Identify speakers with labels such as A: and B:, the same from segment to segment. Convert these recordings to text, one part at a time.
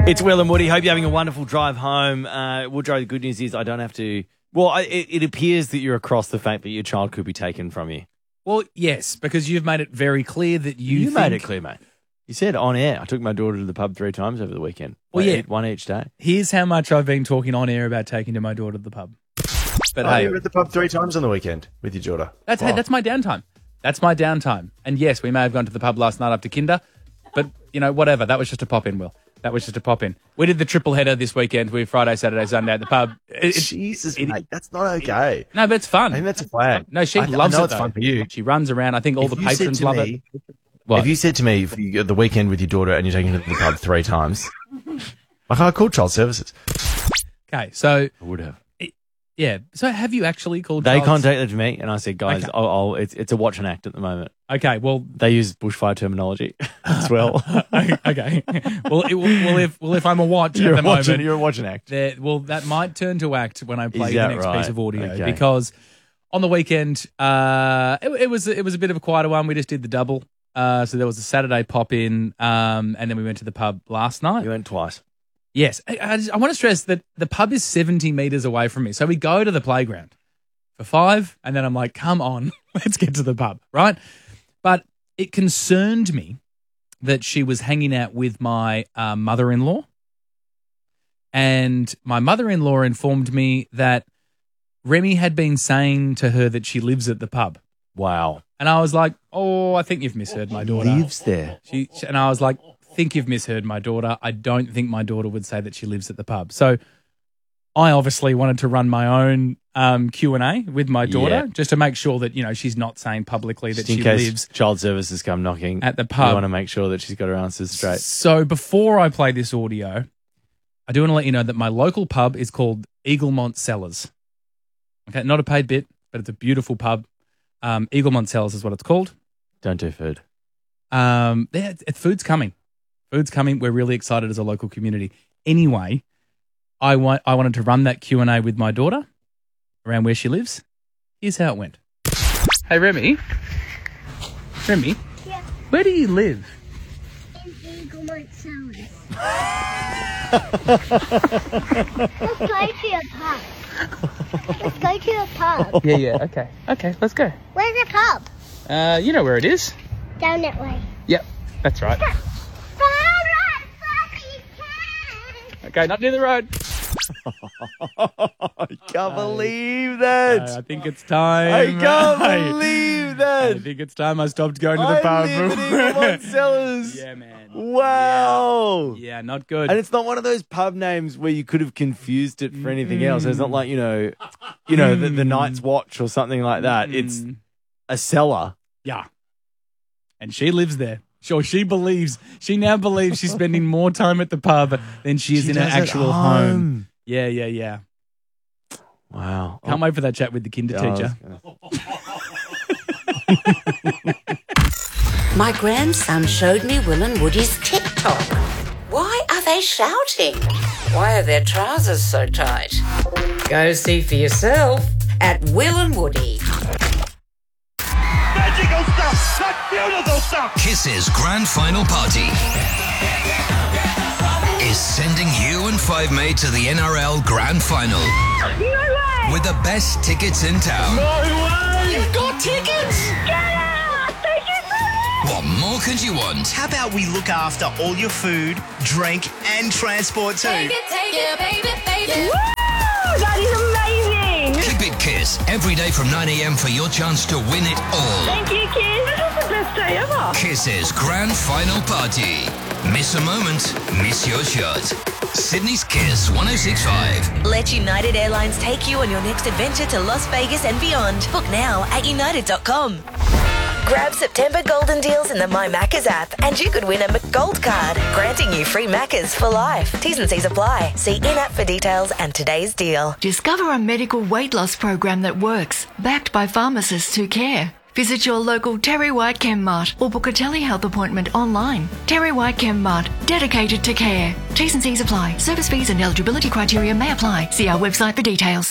A: It's Will and Woody. Hope you're having a wonderful drive home. Woodrow, the good news is I don't have to... Well, it appears that you're across the fact that your child could be taken from you.
B: Well, yes, because you've made it very clear that you
A: made it clear, mate. You said on air, I took my daughter to the pub 3 times over the weekend.
B: Well, yeah.
A: One each day.
B: Here's how much I've been talking on air about taking to my daughter to the pub. But
C: you were at the pub 3 times on the weekend with your daughter.
B: That's my downtime. That's my downtime. And yes, we may have gone to the pub last night after kinder, but, whatever. That was just a pop-in, Will. That was just a pop-in. We did the triple header this weekend. We Friday, Saturday, Sunday at the pub.
C: Jesus, mate, that's not okay.
B: No, but it's fun.
C: I think that's a flag.
B: No, she loves it,
C: it's fun for you.
B: She runs around. I think all the patrons love it. What?
C: If you said to me the weekend with your daughter and you're taking her to the pub 3 times, I called child services.
B: Okay, so...
A: I would have.
B: Yeah. So have you actually called
A: They contacted me and I said, guys,
B: Okay.
A: it's a watch and act at the moment.
B: Okay, well...
A: They use bushfire terminology as well.
B: Okay. If I'm a watch at the moment...
A: You're a watch and act.
B: That might turn to act when I play
A: Is
B: the
A: that
B: next
A: right?
B: piece of audio.
A: Okay.
B: Because on the weekend, it was a bit of a quieter one. We just did the double. So there was a Saturday pop-in, and then we went to the pub last night.
A: You went twice.
B: Yes. I want to stress that the pub is 70 metres away from me. So we go to the playground for 5, and then I'm like, come on, let's get to the pub, right? But it concerned me that she was hanging out with my mother-in-law, and my mother-in-law informed me that Remy had been saying to her that she lives at the pub.
A: Wow.
B: And I was like, I think you've misheard my daughter.
A: Lives there.
B: And I was like, think you've misheard my daughter. I don't think my daughter would say that she lives at the pub. So I obviously wanted to run my own Q&A with my daughter just to make sure that, she's not saying publicly that she lives
A: child services come knocking
B: at the pub.
A: We want to make sure that she's got her answers straight.
B: So before I play this audio, I do want to let you know that my local pub is called Eaglemont Cellars. Okay, not a paid bit, but it's a beautiful pub. Eaglemont Cellars is what it's called.
A: Don't do food.
B: Food's coming. Food's coming. We're really excited as a local community. Anyway, I wanted to run that Q&A with my daughter around where she lives. Here's how it went. Hey, Remy. Remy?
D: Yeah.
B: Where do you live?
D: In Eaglemont Cellars. Let's go to the pub. Let's go to the pub.
B: Yeah. Okay, let's go.
D: Where's the pub?
B: You know where it is.
D: Down that way.
B: Yep, that's right. Okay, not near the road.
A: I can't believe that.
B: I think it's time.
A: I can't believe that.
B: I think it's time I stopped going to the
A: I
B: pub.
A: live in Eaglemont Cellars.
B: Yeah, man.
A: Wow.
B: Yeah, not good.
A: And it's not one of those pub names where you could have confused it for anything else. It's not like, the Night's Watch or something like that. It's a cellar.
B: Yeah. And she lives there. Sure, she now believes she's spending more time at the pub than she is in her actual home. Yeah.
A: Wow.
B: Can't wait for that chat with the kinder teacher.
E: My grandson showed me Will and Woody's TikTok. Why are they shouting? Why are their trousers so tight? Go see for yourself at Will and Woody.
F: Magical stuff! That's beautiful stuff!
G: Kiss's grand final party is sending you and Five Mate to the NRL Grand Final.
D: No way!
G: With the best tickets in town.
F: No way!
G: You've got tickets!
D: Get out! Thank you so much!
G: What more could you want?
H: How about we look after all your food, drink, and transport too?
D: Take it, baby. Woo! That is amazing!
G: Keep it Kiss every day from 9 a.m. for your chance to win it all.
D: Thank you, kids. This is the best day ever.
G: Kiss's grand final party. Miss a moment, miss your shot. Sydney's Kiss 106.5.
I: Let United Airlines take you on your next adventure to Las Vegas and beyond. Book now at united.com. Grab September golden deals in the My Maccas app and you could win a McGold card, granting you free Maccas for life. T's and C's apply. See in-app for details and today's deal.
J: Discover a medical weight loss program that works, backed by pharmacists who care. Visit your local Terry White Chem Mart or book a telehealth appointment online. Terry White Chem Mart, dedicated to care. T's and C's apply. Service fees and eligibility criteria may apply. See our website for details.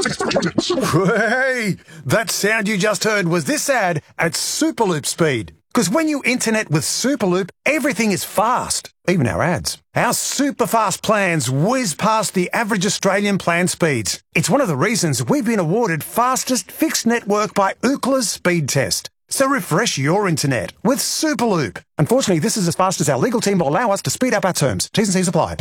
K: Hey, that sound you just heard was this ad at Superloop Speed. Because when you internet with Superloop, everything is fast, even our ads. Our super fast plans whiz past the average Australian plan speeds. It's one of the reasons we've been awarded fastest fixed network by Ookla's speed test. So refresh your internet with Superloop. Unfortunately, this is as fast as our legal team will allow us to speed up our terms. T's and C's apply.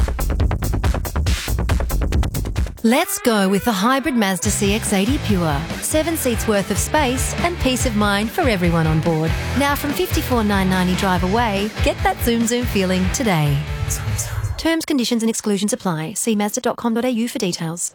L: Let's go with the hybrid Mazda CX-80 Pure. 7 seats worth of space and peace of mind for everyone on board. Now from $54,990 drive away, get that zoom feeling today. Terms, conditions and exclusions apply. See Mazda.com.au for details.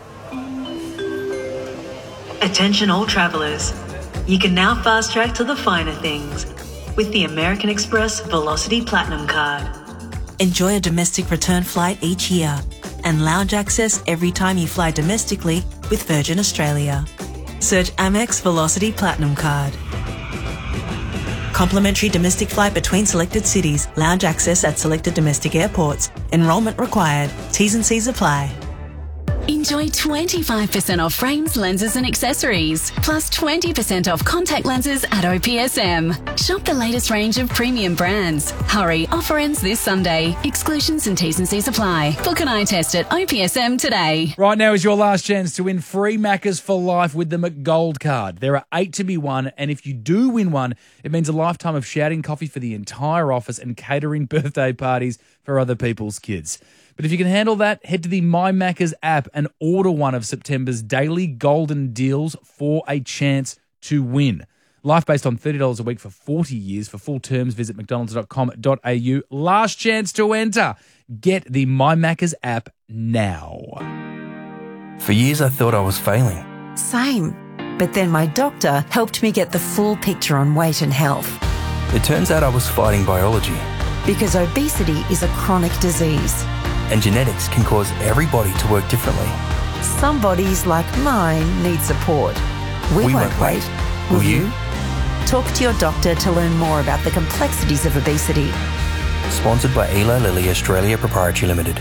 M: Attention all travellers. You can now fast track to the finer things with the American Express Velocity Platinum Card. Enjoy a domestic return flight each year and lounge access every time you fly domestically with Virgin Australia. Search Amex Velocity Platinum Card. Complimentary domestic flight between selected cities. Lounge access at selected domestic airports. Enrolment required. T's and C's apply.
N: Enjoy 25% off frames, lenses and accessories, plus 20% off contact lenses at OPSM. Shop the latest range of premium brands. Hurry, offer ends this Sunday. Exclusions and T's and C's apply. Book an eye test at OPSM today.
B: Right now is your last chance to win free Maccas for life with the McGold card. There are 8 to be won, and if you do win one, it means a lifetime of shouting coffee for the entire office and catering birthday parties for other people's kids. But if you can handle that, head to the My Maccas app and order one of September's daily golden deals for a chance to win. Life based on $30 a week for 40 years. For full terms, visit mcdonalds.com.au. Last chance to enter. Get the My Maccas app now.
O: For years, I thought I was failing.
P: Same. But then my doctor helped me get the full picture on weight and health.
O: It turns out I was fighting biology.
P: Because obesity is a chronic disease.
O: And genetics can cause every body to work differently.
P: Some bodies, like mine, need support. We won't wait. Will you? Talk to your doctor to learn more about the complexities of obesity.
O: Sponsored by Eli Lilly Australia Proprietary Limited.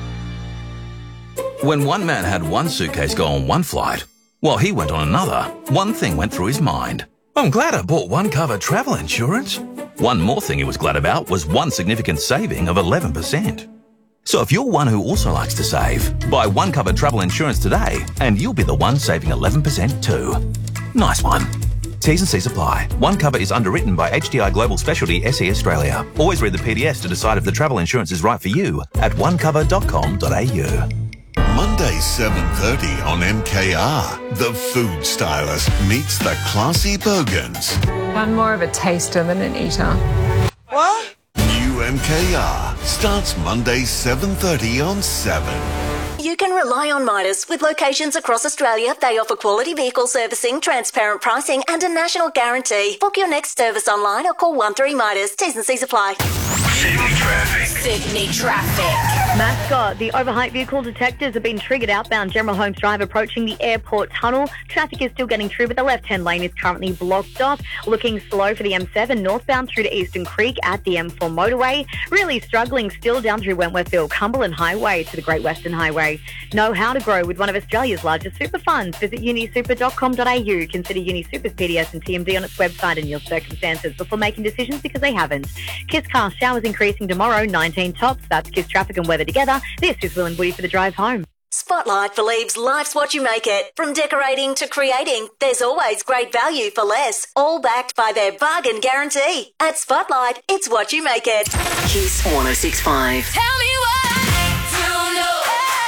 Q: When one man had one suitcase go on one flight, while he went on another, one thing went through his mind. I'm glad I bought One Cover travel insurance. One more thing he was glad about was one significant saving of 11%. So if you're one who also likes to save, buy One Cover travel insurance today and you'll be the one saving 11% too. Nice one. T's and C's apply. One Cover is underwritten by HDI Global Specialty SE Australia. Always read the PDS to decide if the travel insurance is right for you at onecover.com.au.
R: Monday 7:30 on MKR. The food stylist meets the classy Bogans.
S: I'm more of a taster than an eater.
R: What? New MKR starts Monday 7:30 on 7.
I: You can rely on Midas. With locations across Australia, they offer quality vehicle servicing, transparent pricing and a national guarantee. Book your next service online or call 13 Midas. T's and C's apply.
G: Sydney traffic.
I: Sydney traffic.
T: Mascot, the overhyped vehicle detectors have been triggered outbound General Holmes Drive approaching the airport tunnel. Traffic is still getting through, but the left-hand lane is currently blocked off. Looking slow for the M7 northbound through to Eastern Creek at the M4 motorway. Really struggling still down through Wentworthville, Cumberland Highway to the Great Western Highway. Know how to grow with one of Australia's largest super funds. Visit unisuper.com.au. Consider UniSuper's PDS and TMD on its website and your circumstances before making decisions because they haven't. Kiss car showers increasing tomorrow, 19 tops. That's Kiss traffic and weather together. This is Will and Woody for the drive home.
I: Spotlight believes life's what you make it. From decorating to creating, there's always great value for less. All backed by their bargain guarantee. At Spotlight, it's what you make it.
E: Kiss 106.5.
I: Tell me what to know.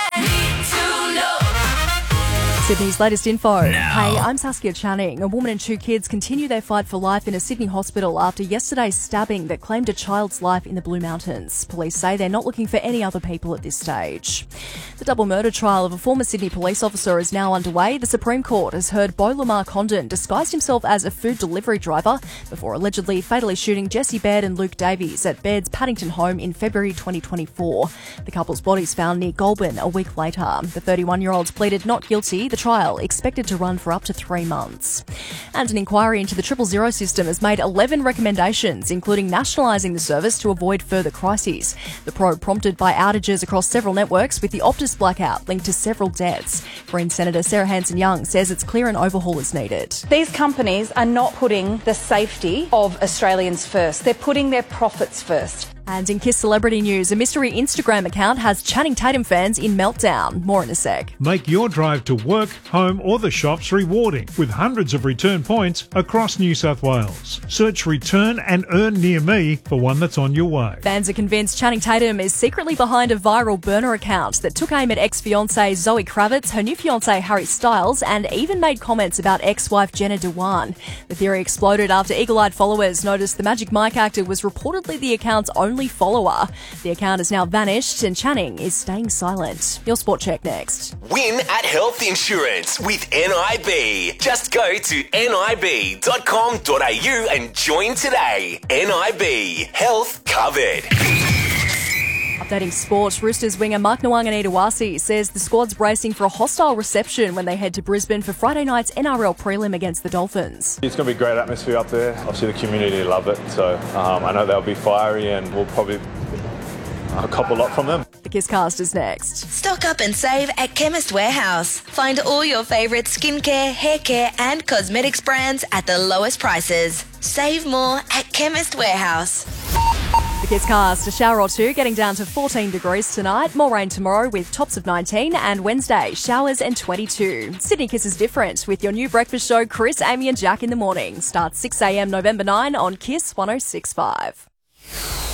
U: Sydney's latest info.
G: Now.
U: Hey, I'm Saskia Channing. A woman and 2 kids continue their fight for life in a Sydney hospital after yesterday's stabbing that claimed a child's life in the Blue Mountains. Police say they're not looking for any other people at this stage. The double murder trial of a former Sydney police officer is now underway. The Supreme Court has heard Beau Lamar Condon disguised himself as a food delivery driver before allegedly fatally shooting Jesse Baird and Luke Davies at Baird's Paddington home in February 2024. The couple's bodies found near Goulburn a week later. The 31-year-olds pleaded not guilty. The trial expected to run for up to 3 months. And an inquiry into the 000 system has made 11 recommendations, including nationalising the service to avoid further crises. The probe prompted by outages across several networks, with the Optus blackout linked to several deaths. Green Senator Sarah Hanson-Young says it's clear an overhaul is needed.
C: These companies are not putting the safety of Australians first. They're putting their profits first.
U: And in Kiss celebrity news, a mystery Instagram account has Channing Tatum fans in meltdown. More in a sec.
V: Make your drive to work, home or the shops rewarding with hundreds of return points across New South Wales. Search Return and Earn Near Me for one that's on your way.
U: Fans are convinced Channing Tatum is secretly behind a viral burner account that took aim at ex-fiancée Zoe Kravitz, her new fiancé Harry Styles, and even made comments about ex-wife Jenna Dewan. The theory exploded after eagle-eyed followers noticed the Magic Mike actor was reportedly the account's only follower. The account has now vanished and Channing is staying silent. Your Sport Check next.
W: Win at health insurance with NIB. Just go to nib.com.au and join today. NIB. Health covered.
U: Updating sport, Roosters winger Mark Nawaqanitawasi says the squad's bracing for a hostile reception when they head to Brisbane for Friday night's NRL prelim against the Dolphins.
X: It's going to be a great atmosphere up there. Obviously the community love it, so I know they'll be fiery and we'll probably cop a lot from them.
U: The Kisscast is next.
I: Stock up and save at Chemist Warehouse. Find all your favourite skincare, hair care and cosmetics brands at the lowest prices. Save more at Chemist Warehouse.
U: The Kisscast, a shower or two, getting down to 14 degrees tonight. More rain tomorrow with tops of 19, and Wednesday, showers and 22. Sydney Kiss is different with your new breakfast show, Chris, Amy and Jack in the morning. Starts 6 a.m. November 9 on Kiss 106.5.